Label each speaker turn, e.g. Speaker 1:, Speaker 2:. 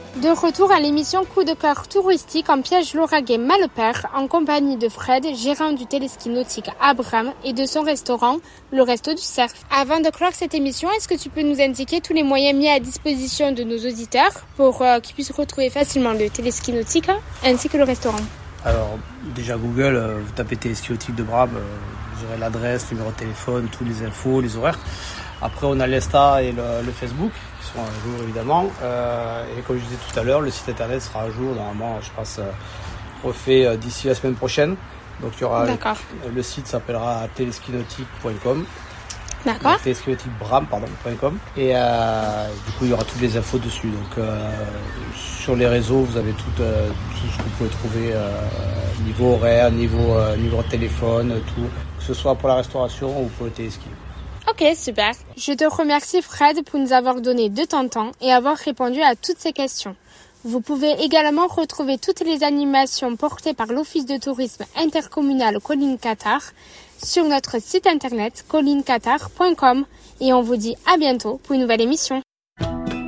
Speaker 1: De retour à l'émission Coup de cœur touristique en piège Lauragais Malepère en compagnie de Fred, gérant du téléski nautique Abram et de son restaurant, le Resto du Cerf. Avant de clore cette émission, est-ce que tu peux nous indiquer tous les moyens mis à disposition de nos auditeurs pour qu'ils puissent retrouver facilement le téléski nautique ainsi que le restaurant?
Speaker 2: Alors déjà Google, vous tapez téléski nautique de Bram, vous aurez l'adresse, le numéro de téléphone, tous les infos, les horaires. Après on a l'Insta et le Facebook qui sont à jour évidemment. Et comme je disais tout à l'heure, le site internet sera à jour normalement, je pense, refait d'ici la semaine prochaine. Donc il y aura le site s'appellera teleski-nautique.com.
Speaker 1: D'accord.
Speaker 2: teleski-nautique.com. Et du coup il y aura toutes les infos dessus. Donc sur les réseaux vous avez tout ce que vous pouvez trouver niveau horaire, niveau de téléphone, tout, que ce soit pour la restauration ou pour le téléski.
Speaker 1: Ok, super. Je te remercie Fred pour nous avoir donné de ton temps et avoir répondu à toutes ces questions. Vous pouvez également retrouver toutes les animations portées par l'Office de tourisme intercommunal Collines-Quatart sur notre site internet collinesquatart.com et on vous dit à bientôt pour une nouvelle émission.